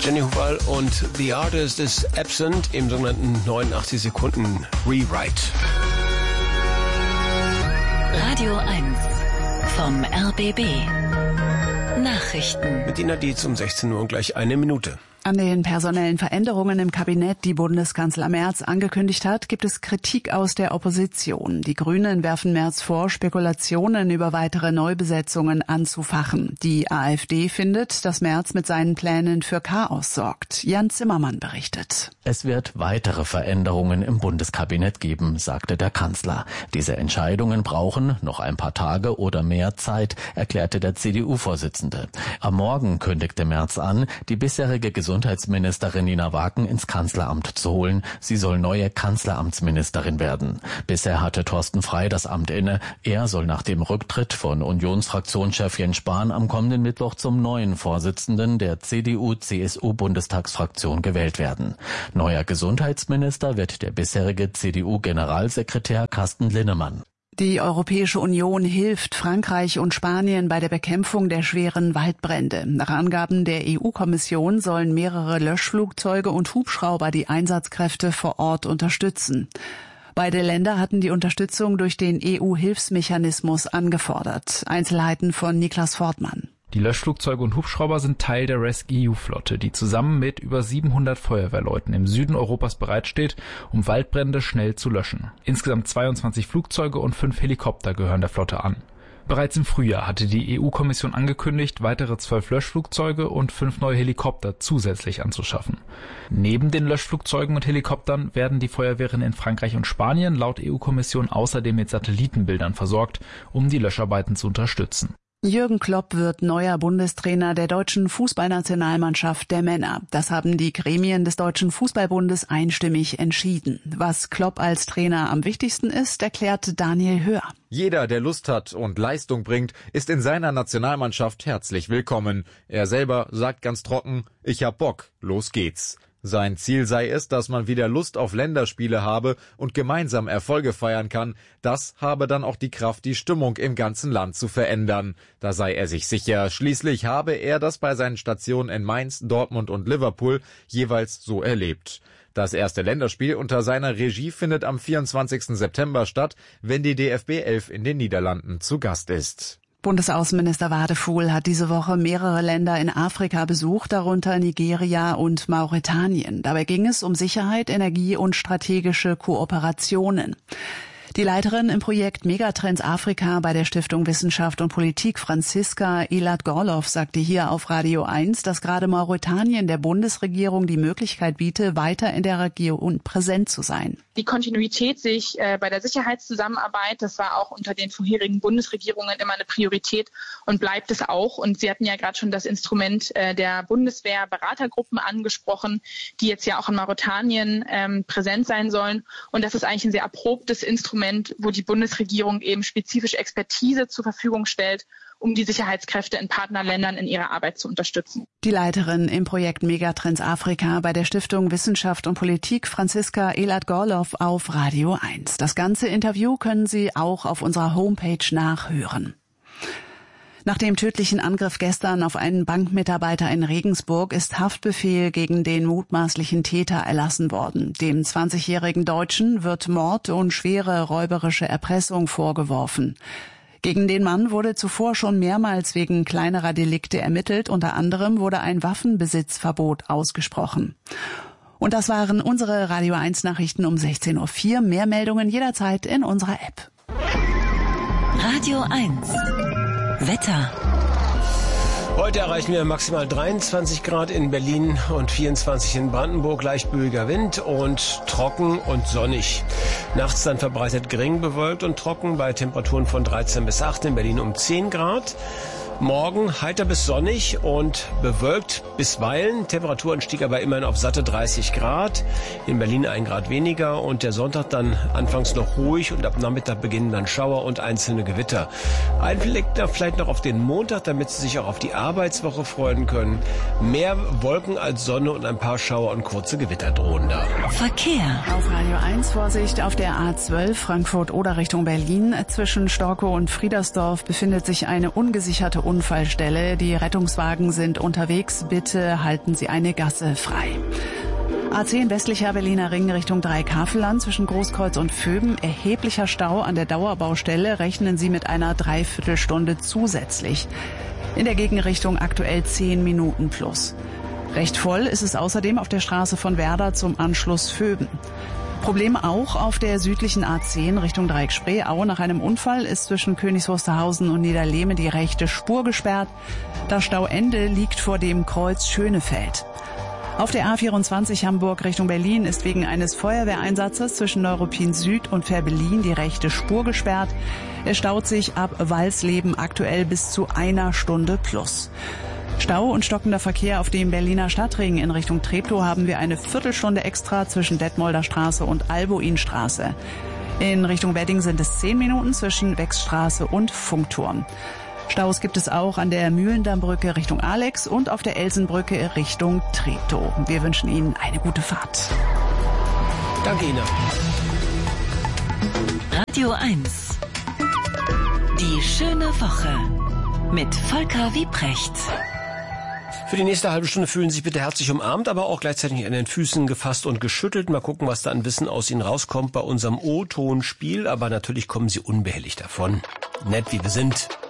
Jenny Huval und The Artist is Absent im sogenannten 89 Sekunden Rewrite. Radio 1 vom RBB. Nachrichten. Mit Dina Dietz um 16 Uhr und gleich eine Minute. An den personellen Veränderungen im Kabinett, die Bundeskanzler Merz angekündigt hat, gibt es Kritik aus der Opposition. Die Grünen werfen Merz vor, Spekulationen über weitere Neubesetzungen anzufachen. Die AfD findet, dass Merz mit seinen Plänen für Chaos sorgt. Jan Zimmermann berichtet. Es wird weitere Veränderungen im Bundeskabinett geben, sagte der Kanzler. Diese Entscheidungen brauchen noch ein paar Tage oder mehr Zeit, erklärte der CDU-Vorsitzende. Am Morgen kündigte Merz an, die bisherige Gesundheitsministerin Nina Wagen ins Kanzleramt zu holen. Sie soll neue Kanzleramtsministerin werden. Bisher hatte Thorsten Frey das Amt inne. Er soll nach dem Rücktritt von Unionsfraktionschef Jens Spahn am kommenden Mittwoch zum neuen Vorsitzenden der CDU-CSU-Bundestagsfraktion gewählt werden. Neuer Gesundheitsminister wird der bisherige CDU-Generalsekretär Carsten Linnemann. Die Europäische Union hilft Frankreich und Spanien bei der Bekämpfung der schweren Waldbrände. Nach Angaben der EU-Kommission sollen mehrere Löschflugzeuge und Hubschrauber die Einsatzkräfte vor Ort unterstützen. Beide Länder hatten die Unterstützung durch den EU-Hilfsmechanismus angefordert. Einzelheiten von Niklas Fortmann. Die Löschflugzeuge und Hubschrauber sind Teil der RescEU-Flotte, die zusammen mit über 700 Feuerwehrleuten im Süden Europas bereitsteht, um Waldbrände schnell zu löschen. Insgesamt 22 Flugzeuge und 5 Helikopter gehören der Flotte an. Bereits im Frühjahr hatte die EU-Kommission angekündigt, weitere 12 Löschflugzeuge und 5 neue Helikopter zusätzlich anzuschaffen. Neben den Löschflugzeugen und Helikoptern werden die Feuerwehren in Frankreich und Spanien laut EU-Kommission außerdem mit Satellitenbildern versorgt, um die Löscharbeiten zu unterstützen. Jürgen Klopp wird neuer Bundestrainer der deutschen Fußballnationalmannschaft der Männer. Das haben die Gremien des Deutschen Fußballbundes einstimmig entschieden. Was Klopp als Trainer am wichtigsten ist, erklärt Daniel Höhr. Jeder, der Lust hat und Leistung bringt, ist in seiner Nationalmannschaft herzlich willkommen. Er selber sagt ganz trocken, ich hab Bock, los geht's. Sein Ziel sei es, dass man wieder Lust auf Länderspiele habe und gemeinsam Erfolge feiern kann. Das habe dann auch die Kraft, die Stimmung im ganzen Land zu verändern. Da sei er sich sicher. Schließlich habe er das bei seinen Stationen in Mainz, Dortmund und Liverpool jeweils so erlebt. Das erste Länderspiel unter seiner Regie findet am 24. September statt, wenn die DFB 11 in den Niederlanden zu Gast ist. Bundesaußenminister Wadefuhl hat diese Woche mehrere Länder in Afrika besucht, darunter Nigeria und Mauretanien. Dabei ging es um Sicherheit, Energie und strategische Kooperationen. Die Leiterin im Projekt Megatrends Afrika bei der Stiftung Wissenschaft und Politik, Franziska Elad-Gorloff, sagte hier auf Radio 1, dass gerade Mauretanien der Bundesregierung die Möglichkeit biete, weiter in der Region präsent zu sein. Die Kontinuität sich bei der Sicherheitszusammenarbeit, das war auch unter den vorherigen Bundesregierungen immer eine Priorität und bleibt es auch. Und Sie hatten ja gerade schon das Instrument der Bundeswehr-Beratergruppen angesprochen, die jetzt ja auch in Mauretanien präsent sein sollen. Und das ist eigentlich ein sehr erprobtes Instrument, wo die Bundesregierung eben spezifisch Expertise zur Verfügung stellt, um die Sicherheitskräfte in Partnerländern in ihrer Arbeit zu unterstützen. Die Leiterin im Projekt Megatrends Afrika bei der Stiftung Wissenschaft und Politik, Franziska Elad-Gorloff, auf Radio 1. Das ganze Interview können Sie auch auf unserer Homepage nachhören. Nach dem tödlichen Angriff gestern auf einen Bankmitarbeiter in Regensburg ist Haftbefehl gegen den mutmaßlichen Täter erlassen worden. Dem 20-jährigen Deutschen wird Mord und schwere räuberische Erpressung vorgeworfen. Gegen den Mann wurde zuvor schon mehrmals wegen kleinerer Delikte ermittelt. Unter anderem wurde ein Waffenbesitzverbot ausgesprochen. Und das waren unsere Radio 1 Nachrichten um 16:04 Uhr. Mehr Meldungen jederzeit in unserer App. Radio 1 Wetter. Heute erreichen wir maximal 23 Grad in Berlin und 24 in Brandenburg, leicht böiger Wind und trocken und sonnig. Nachts dann verbreitet gering bewölkt und trocken bei Temperaturen von 13 bis 8, in Berlin um 10 Grad. Morgen heiter bis sonnig und bewölkt bisweilen. Temperaturanstieg aber immerhin auf satte 30 Grad. In Berlin 1 Grad weniger und der Sonntag dann anfangs noch ruhig und ab Nachmittag beginnen dann Schauer und einzelne Gewitter. Ein Blick da vielleicht noch auf den Montag, damit Sie sich auch auf die Arbeitswoche freuen können. Mehr Wolken als Sonne und ein paar Schauer und kurze Gewitter drohen da. Verkehr. Auf Radio 1 Vorsicht auf der A12 Frankfurt-Oder Richtung Berlin. Zwischen Storkow und Friedersdorf befindet sich eine ungesicherte Unfallstelle. Die Rettungswagen sind unterwegs. Bitte halten Sie eine Gasse frei. A10 westlicher Berliner Ring Richtung Dreikafelland zwischen Großkreuz und Vöben. Erheblicher Stau an der Dauerbaustelle. Rechnen Sie mit einer Dreiviertelstunde zusätzlich. In der Gegenrichtung aktuell 10 Minuten plus. Recht voll ist es außerdem auf der Straße von Werder zum Anschluss Vöben. Problem auch auf der südlichen A10 Richtung Dreieck-Spreeau. Nach einem Unfall ist zwischen Königs Wusterhausen und Niederlehme die rechte Spur gesperrt. Das Stauende liegt vor dem Kreuz Schönefeld. Auf der A24 Hamburg Richtung Berlin ist wegen eines Feuerwehreinsatzes zwischen Neuruppin Süd und Fährberlin die rechte Spur gesperrt. Es staut sich ab Walsleben aktuell bis zu 1 Stunde plus. Stau und stockender Verkehr auf dem Berliner Stadtring in Richtung Treptow haben wir eine Viertelstunde extra zwischen Detmolder Straße und Albuinstraße. In Richtung Wedding sind es 10 Minuten zwischen Wechsstraße und Funkturm. Staus gibt es auch an der Mühlendammbrücke Richtung Alex und auf der Elsenbrücke Richtung Treptow. Wir wünschen Ihnen eine gute Fahrt. Danke Ihnen. Radio 1. Die schöne Woche mit Volker Wiebrecht. Für die nächste halbe Stunde fühlen Sie sich bitte herzlich umarmt, aber auch gleichzeitig an den Füßen gefasst und geschüttelt. Mal gucken, was da an Wissen aus Ihnen rauskommt bei unserem O-Ton-Spiel. Aber natürlich kommen Sie unbehelligt davon. Nett wie wir sind.